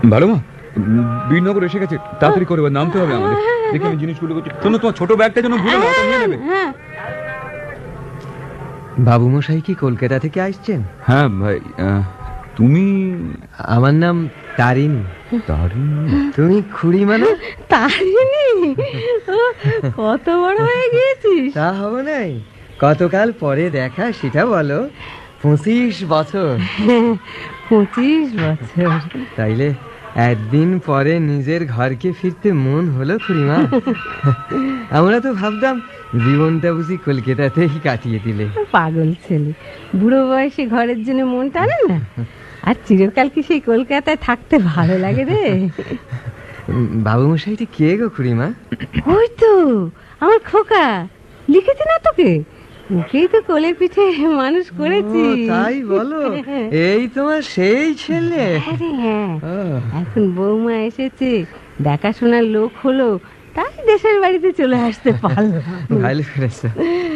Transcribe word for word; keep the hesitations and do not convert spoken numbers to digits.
ভালো মা, বীরনগর এসে গেছে, তাড়াতাড়ি করে নামতে হবে আমাদের। দেখি আমি জিনিসগুলো করছি। শোনো, তোমার ছোট ব্যাগটা যেন ভুলে না, ওটা নিয়ে নেবে। বাবু মশাই কি কলকাতা থেকে আসছেন? হ্যাঁ ভাই। তুমি? আমার নাম তারিণী। তারিণী? তুমি খুড়িমা না? তারিণী, কত বড় হয়ে গিয়েছিস। তা হবে নাই, কতকাল পরে দেখা সেটা বলো। পঁচিশ বছর। পঁচিশ বছর? তাইলে একদিন পরে নিজের ঘরকে ফিরতে মন হলো খুড়িমা। আমরা তো ভাবতাম জীবনটা বুঝি কলকাতাতেই কাটিয়ে দিলে। পাগল ছেলে, বুড়ো বয়সে ঘরের জন্য মন টানে না? আর চিরকাল কি সেই কলকাতায় থাকতে ভালো লাগে রে? বাবু মশাইটি কে গো খুড়িমা? ওই তো আমার খোকা, লিখেছে না তোকে? ওকেই তো কোলে পিঠে মানুষ করেছি। তাই বলো? এই তোমার সেই ছেলে? হ্যাঁ, এখন বৌমা এসেছে, দেখাশোনার লোক হলো, তাই দেশের বাড়িতে চলে আসতে পারলো। ভালো করেছো।